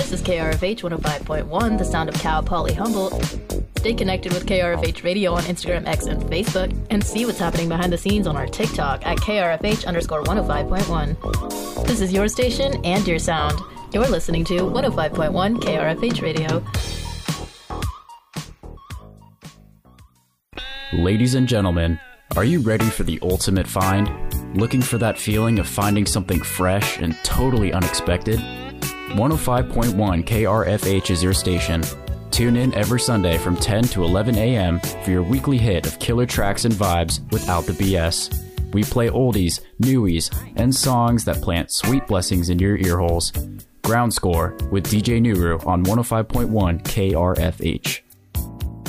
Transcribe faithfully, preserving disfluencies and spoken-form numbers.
This is K R F H one oh five point one, the sound of Cal Poly Humboldt. Stay connected with K R F H Radio on Instagram, X, and Facebook, and see what's happening behind the scenes on our TikTok at K R F H underscore one oh five point one. This is your station and your sound. You're listening to one oh five point one K R F H Radio. Ladies and gentlemen, are you ready for the ultimate find? Looking for that feeling of finding something fresh and totally unexpected? one oh five point one K R F H is your station. Tune in every Sunday from ten to eleven a.m. for your weekly hit of killer tracks and vibes without the B S. We play oldies, newies, and songs that plant sweet blessings in your earholes. Ground Score with D J Nuru on one oh five point one K R F H.